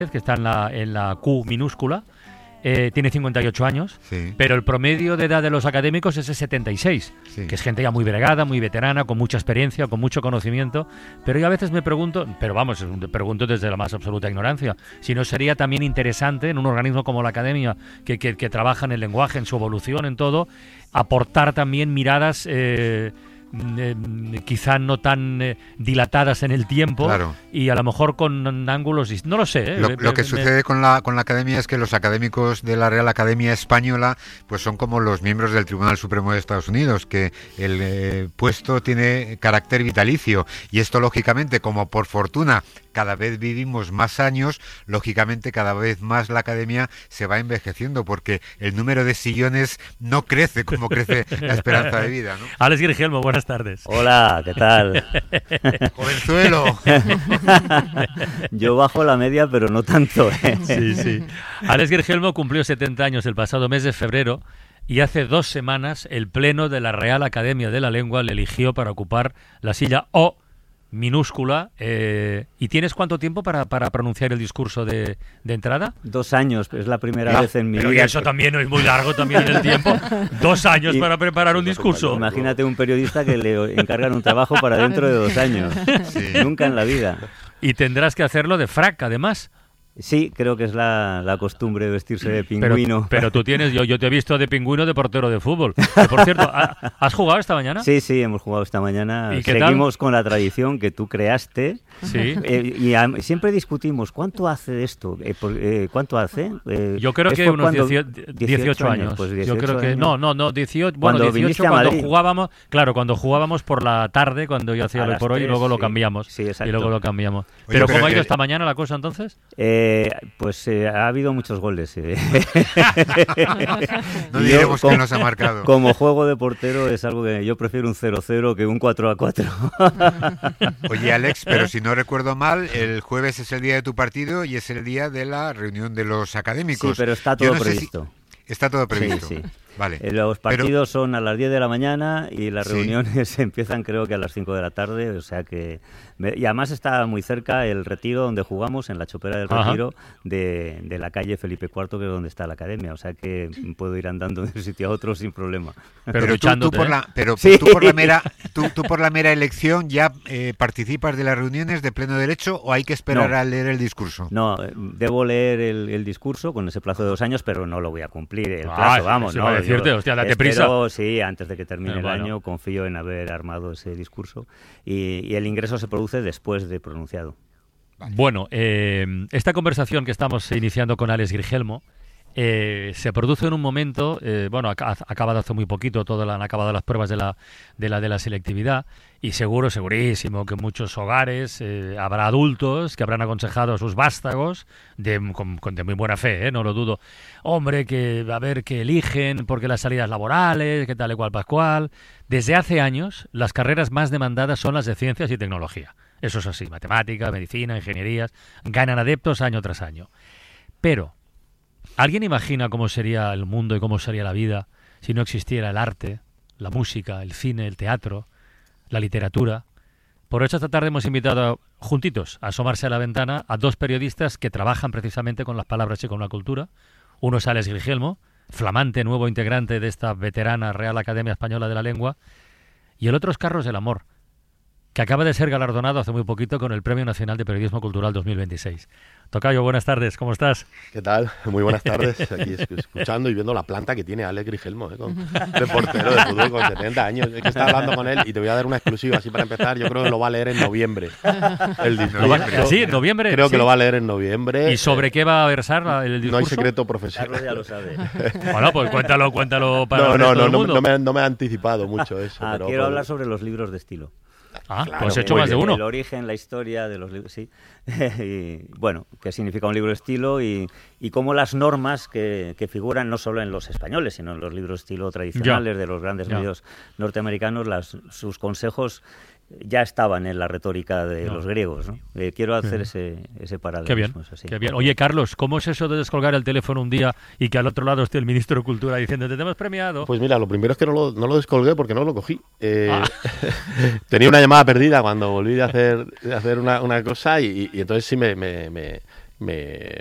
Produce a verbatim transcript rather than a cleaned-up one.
que está en la, en la Q minúscula, eh, tiene cincuenta y ocho años, sí. pero el promedio de edad de los académicos es de setenta y seis, Sí. que es gente ya muy bregada, muy veterana, con mucha experiencia, con mucho conocimiento. Pero yo a veces me pregunto, pero vamos, me pregunto desde la más absoluta ignorancia, si no sería también interesante en un organismo como la Academia, que, que, que trabaja en el lenguaje, en su evolución, en todo, aportar también miradas eh, eh, quizá no tan eh, dilatadas en el tiempo, Claro. y a lo mejor con ángulos, no lo sé. ¿eh? Lo, Me- lo que me- sucede con la con la Academia es que los académicos de la Real Academia Española pues son como los miembros del Tribunal Supremo de Estados Unidos, que el eh, puesto tiene carácter vitalicio, y esto lógicamente, como por fortuna cada vez vivimos más años, lógicamente cada vez más la Academia se va envejeciendo, porque el número de sillones no crece como crece la esperanza de vida, ¿no? Alex Grigelmo, buenas tardes. Hola, ¿qué tal? ¡Jovenzuelo! Yo bajo la media, pero no tanto, ¿eh? Sí, sí. Alex Grigelmo cumplió setenta años el pasado mes de febrero, y hace dos semanas el Pleno de la Real Academia de la Lengua le eligió para ocupar la silla O minúscula. Eh, ¿Y tienes cuánto tiempo para, para pronunciar el discurso de, de entrada? Dos años, es la primera Ah, vez en mi pero vida. y eso también no es muy largo también en el tiempo. Dos años Y- para preparar un discurso. Imagínate un periodista que le encargan un trabajo para dentro de dos años. Sí. Nunca en la vida. Y tendrás que hacerlo de frac, además. Sí, creo que es la, la costumbre de vestirse de Pero, pingüino. pero tú tienes, yo, yo te he visto de pingüino de portero de fútbol. Que, por cierto, ¿ha- ¿has jugado esta mañana? Sí, sí, hemos jugado esta mañana. ¿Y qué tal? Seguimos con la tradición que tú creaste. Sí. Eh, y a- siempre discutimos, ¿cuánto hace de esto? Eh, por- eh, ¿Cuánto hace? Eh, Yo creo ¿es que por unos cuando- dieciocho, dieciocho años. Pues Yo dieciocho creo que años. no, no, no, dieciocho, bueno, Cuando dieciocho viniste a cuando Madrid. jugábamos, claro, cuando jugábamos por la tarde, cuando yo hacía A el las por hoy, y tres, luego lo sí. cambiamos. Sí, exacto. Y luego lo cambiamos. Oye, Pero pero ¿cómo ha ido que- esta mañana la cosa entonces? Eh, pues eh, ha habido muchos goles. eh. No Y yo, diremos como- quién nos ha marcado. Como juego de portero es algo que yo prefiero un cero cero que un cuatro a cuatro. Oye, Alex, pero si no recuerdo mal, el jueves es el día de tu partido y es el día de la reunión de los académicos. Sí, pero está Yo todo no sé si- previsto. Está todo previsto. Sí, sí. Vale. Eh, Los Pero- partidos son a las diez de la mañana y las Sí. reuniones empiezan creo que a las cinco de la tarde, o sea que... me- Y además está muy cerca el retiro donde jugamos, en la chopera del Ajá. retiro de, de la calle Felipe cuarto, que es donde está la academia, o sea que puedo ir andando de un sitio a otro sin problema. Pero, Pero, tú, tú duchándote, por ¿eh? la, pero Sí. tú por la mera, tú, tú por la mera elección ya eh, participas de las reuniones de pleno derecho, o hay que esperar No. a leer el discurso. No, eh, debo leer el, el discurso con ese plazo de dos años, pero no lo voy a cumplir el Ah, plazo, vamos. eso no, iba a decirte, yo hostia, date espero, prisa. Sí, antes de que termine Eh, el bueno. año, confío en haber armado ese discurso y, y el ingreso se produce después de pronunciado. Bueno, eh, esta conversación que estamos iniciando con Alex Grigelmo eh, se produce en un momento, eh, bueno, ha, ha acabado hace muy poquito, todo la, han acabado las pruebas de la, de la de la selectividad, y seguro, segurísimo que en muchos hogares eh, habrá adultos que habrán aconsejado a sus vástagos de, con, con- de muy buena fe, ¿eh? No lo dudo. Hombre, que a ver qué eligen, porque las salidas laborales, que tal y cual pascual. Desde hace años, las carreras más demandadas son las de ciencias y tecnología. Eso es así, matemática, medicina, ingenierías, ganan adeptos año tras año. Pero, ¿alguien imagina cómo sería el mundo y cómo sería la vida si no existiera el arte, la música, el cine, el teatro, la literatura? Por eso esta tarde hemos invitado juntitos a asomarse a la ventana a dos periodistas que trabajan precisamente con las palabras y con la cultura. Uno es Alex Grigelmo, flamante nuevo integrante de esta veterana Real Academia Española de la Lengua, y el otro es Carlos del Amor, que acaba de ser galardonado hace muy poquito con el Premio Nacional de Periodismo Cultural dos mil veintiséis. Tocayo, buenas tardes, ¿cómo estás? ¿Qué tal? Muy buenas tardes. Aquí es- escuchando y viendo la planta que tiene Alex Grigelmo, ¿eh? Con, de portero de fútbol con setenta años. Es que estaba hablando con él y te voy a dar una exclusiva así para empezar. Yo creo que lo va a leer en noviembre. El discurso. Sí, en noviembre. Creo sí. que lo va a leer en noviembre. ¿Y sobre qué va a versar la- el discurso? No hay secreto Carlos profesional. ya lo sabe. Bueno, pues cuéntalo, cuéntalo para No, el no, resto no, del no, mundo. no me, no me ha anticipado mucho eso. Ah, pero, quiero pero- hablar sobre los libros de estilo. Ah, Claro, pues he hecho muy más de bien. uno. El origen, la historia de los libros, sí. Y, bueno, qué significa un libro de estilo y, y cómo las normas que, que figuran no solo en los españoles, sino en los libros de estilo tradicionales de los grandes Ya. medios norteamericanos, las, sus consejos ya estaban en la retórica de Ya. los griegos, ¿no? Eh, quiero hacer ese, ese paralelismo. Qué bien, eso sí. qué bien. Oye, Carlos, ¿cómo es eso de descolgar el teléfono un día y que al otro lado esté el ministro de Cultura diciendo te hemos premiado? Pues mira, lo primero es que no lo, no lo descolgué porque no lo cogí. Eh, Ah. Tenía una llamada perdida cuando volví de hacer, de hacer una, una cosa y, y entonces sí me, me, me, me,